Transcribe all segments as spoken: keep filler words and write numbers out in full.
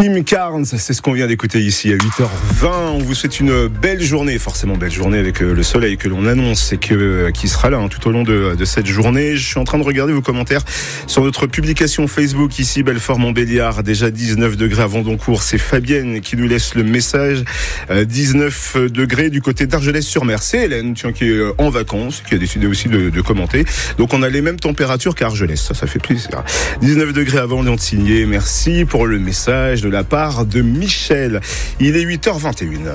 Kim Carnes, c'est ce qu'on vient d'écouter ici à huit heures vingt. On vous souhaite une belle journée, forcément belle journée avec le soleil que l'on annonce et que, qui sera là hein, tout au long de, de cette journée. Je suis en train de regarder vos commentaires sur notre publication Facebook ici, Belfort-Montbéliard, déjà dix-neuf degrés à Vendoncourt. C'est Fabienne qui nous laisse le message. Euh, dix-neuf degrés du côté d'Argelès-sur-Mer. C'est Hélène tiens, qui est en vacances, qui a décidé aussi de, de commenter. Donc on a les mêmes températures qu'à Argelès, ça, ça fait plaisir. dix-neuf degrés à Vendontigné. Merci pour le message de la part de Michel. Il est huit heures vingt et une.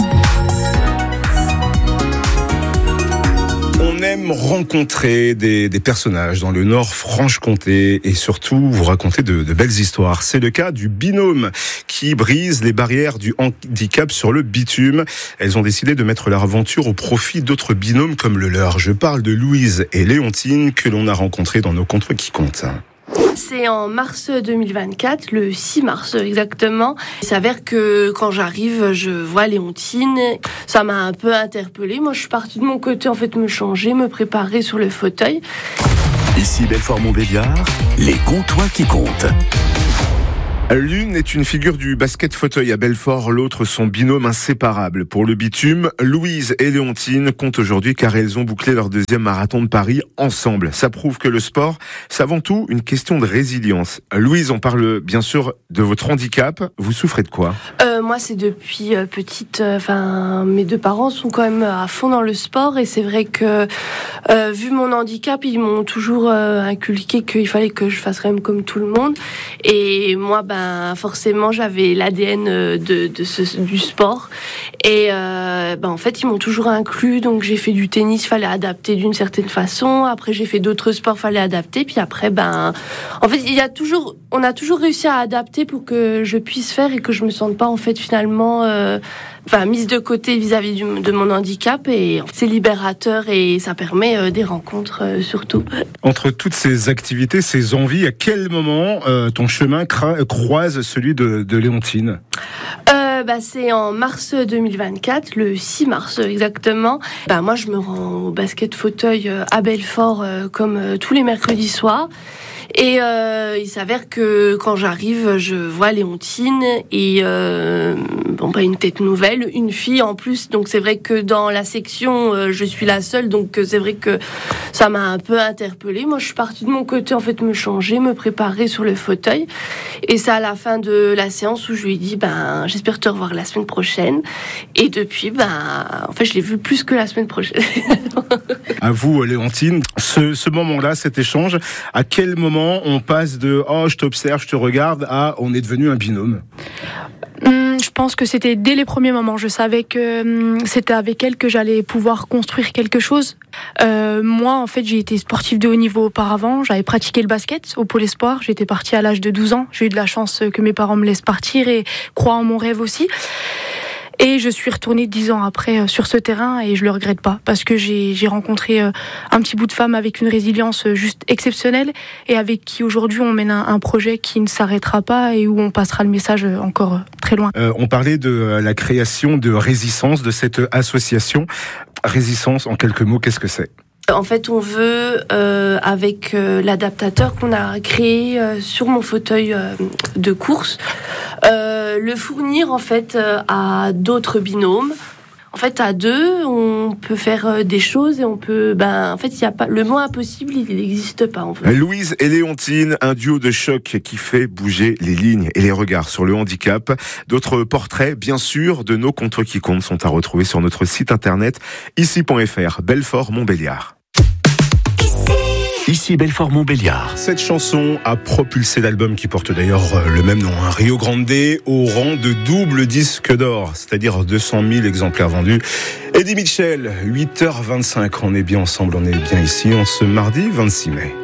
On aime rencontrer des, des personnages dans le Nord Franche-Comté et surtout vous raconter de, de belles histoires. C'est le cas du binôme qui brise les barrières du handicap sur le bitume. Elles ont décidé de mettre leur aventure au profit d'autres binômes comme le leur. Je parle de Louise et Léontine que l'on a rencontrés dans nos Contre qui comptent. C'est en mars deux mille vingt-quatre, le six mars exactement. Il s'avère que quand j'arrive, je vois Léontine. Ça m'a un peu interpellée. Moi, je suis partie de mon côté, en fait, me changer, me préparer sur le fauteuil. Ici Belfort-Montbéliard, les comptoirs qui comptent. L'une est une figure du basket fauteuil à Belfort, l'autre son binôme inséparable. Pour le bitume, Louise et Léontine comptent aujourd'hui car elles ont bouclé leur deuxième marathon de Paris ensemble. Ça prouve que le sport, c'est avant tout une question de résilience. Louise, on parle bien sûr de votre handicap. Vous souffrez de quoi ? euh, Moi, c'est depuis euh, petite. Enfin, euh, mes deux parents sont quand même à fond dans le sport et c'est vrai que euh, vu mon handicap, ils m'ont toujours euh, inculqué qu'il fallait que je fasse quand même comme tout le monde. Et moi, ben forcément j'avais l'A D N de, de ce, du sport et euh, ben en fait ils m'ont toujours inclus, donc j'ai fait du tennis, fallait adapter d'une certaine façon, après j'ai fait d'autres sports, fallait adapter, puis après ben en fait il y a toujours on a toujours réussi à adapter pour que je puisse faire et que je me sente pas en fait finalement euh, enfin mise de côté vis-à-vis du, de mon handicap, et c'est libérateur et ça permet euh, des rencontres euh, surtout. Entre toutes ces activités, ces envies, à quel moment euh, ton chemin cra- croise celui de, de Léontine ? Euh, bah, c'est en mars deux mille vingt-quatre, le six mars exactement. Bah, moi, je me rends au basket fauteuil euh, à Belfort euh, comme euh, tous les mercredis soirs. Et euh, il s'avère que quand j'arrive, je vois Léontine et euh, bon bah une tête nouvelle, une fille en plus. Donc c'est vrai que dans la section, euh, je suis la seule. Donc c'est vrai que ça m'a un peu interpellée. Moi, je suis partie de mon côté en fait me changer, me préparer sur le fauteuil. Et c'est à la fin de la séance où je lui ai dit ben j'espère te revoir la semaine prochaine. Et depuis ben en fait je l'ai vu plus que la semaine prochaine. À vous Léontine, ce, ce moment-là, cet échange, à quel moment on passe de « oh, je t'observe, je te regarde » à « on est devenu un binôme » ? Hum, je pense que c'était dès les premiers moments. Je savais que hum, c'était avec elle que j'allais pouvoir construire quelque chose. Euh, moi, en fait, j'ai été sportive de haut niveau auparavant. J'avais pratiqué le basket au Pôle Espoir. J'étais partie à l'âge de douze ans. J'ai eu de la chance que mes parents me laissent partir et croient en mon rêve aussi. Et je suis retournée dix ans après sur ce terrain et je le regrette pas parce que j'ai, j'ai rencontré un petit bout de femme avec une résilience juste exceptionnelle et avec qui aujourd'hui on mène un, un projet qui ne s'arrêtera pas et où on passera le message encore très loin. Euh, on parlait de la création de Résistance, de cette association. Résistance, en quelques mots, qu'est-ce que c'est ? En fait, on veut, euh, avec euh, l'adaptateur qu'on a créé euh, sur mon fauteuil euh, de course, euh, le fournir en fait euh, à d'autres binômes. En fait, à deux, on peut faire euh, des choses et on peut. Ben, en fait, il y a pas le mot impossible, il n'existe pas. En fait. Louise et Léontine, un duo de choc qui fait bouger les lignes et les regards sur le handicap. D'autres portraits, bien sûr, de nos contre qui comptent sont à retrouver sur notre site internet ici point f r. Belfort-Montbéliard. Ici Belfort-Montbéliard. Cette chanson a propulsé l'album qui porte d'ailleurs le même nom, hein, Rio Grande, au rang de double disque d'or, c'est-à-dire deux cent mille exemplaires vendus. Eddie Mitchell, huit heures vingt-cinq, on est bien ensemble, on est bien ici, en ce mardi vingt-six mai.